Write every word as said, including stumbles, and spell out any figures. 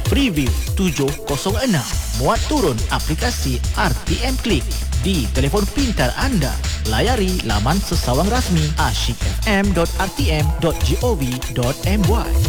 Preview tujuh kosong enam. Muat turun aplikasi R T M Click di telefon pintar anda. Layari laman sesawang rasmi asyik f m dot r t m dot gov dot my.